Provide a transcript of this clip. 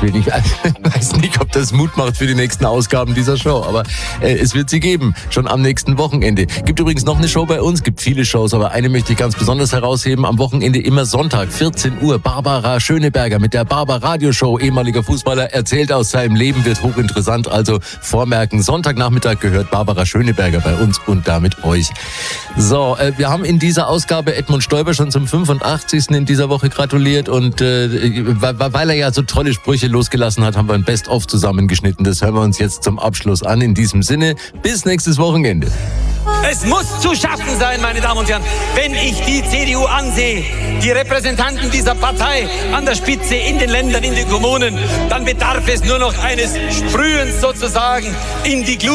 Willen. Ich weiß nicht, ob das Mut macht für die nächsten Ausgaben dieser Show, aber es wird sie geben, schon am nächsten Wochenende. Gibt übrigens noch eine Show bei uns, gibt viele Shows, aber eine möchte ich ganz besonders herausheben. Am Wochenende immer Sonntag, 14 Uhr, Barbara Schöneberger mit der Barbar-Radio-Show. Ehemaliger Fußballer erzählt aus seinem Leben, wird hochinteressant, also vormerken. Sonntagnachmittag gehört Barbara Schöneberger bei uns und damit euch. So, wir haben in dieser Ausgabe Edmund Stoiber schon zum 85. in dieser Woche gratuliert und weil er ja so tolle Sprüche losgelassen hat, haben wir ein Best-of zusammengeschnitten. Das hören wir uns jetzt zum Abschluss an. In diesem Sinne, bis nächstes Wochenende. Es muss zu schaffen sein, meine Damen und Herren, wenn ich die CDU ansehe, die Repräsentanten dieser Partei an der Spitze in den Ländern, in den Kommunen, dann bedarf es nur noch eines Sprühens sozusagen in die Glut.